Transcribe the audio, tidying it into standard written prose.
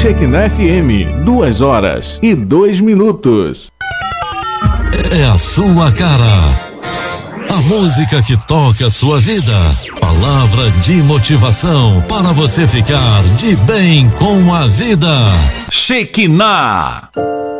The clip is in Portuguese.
Shekinah FM, 2h02. É a sua cara. A música que toca a sua vida. Palavra de motivação para você ficar de bem com a vida. Shekinah.